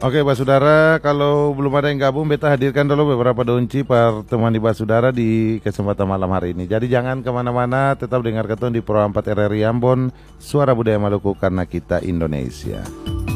Oke, Basudara, kalau belum ada yang gabung, beta hadirkan dulu beberapa donci pertemuan di Basudara di kesempatan malam hari ini. Jadi jangan kemana-mana, tetap dengar keton di Pro 4 RRI Ambon, Suara Budaya Maluku karena kita Indonesia.